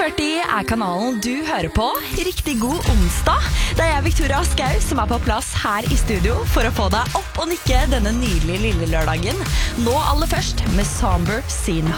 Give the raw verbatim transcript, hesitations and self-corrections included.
førti er kanalen du hører på. Riktig god onsdag. Det er jeg, Victoria Skau, som er på plass her i studio for å få deg opp og nikke denne nydelige lille lørdagen. Nå aller først med Somber Scene.